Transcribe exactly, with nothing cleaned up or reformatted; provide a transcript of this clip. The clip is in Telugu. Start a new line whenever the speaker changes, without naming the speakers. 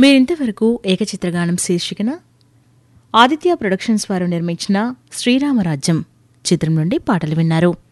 మీరింతవరకు ఏకచిత్రగానం శీర్షికన ఆదిత్య ప్రొడక్షన్స్ వారు నిర్మించిన శ్రీరామరాజ్యం చిత్రం నుండి పాటలు విన్నారు.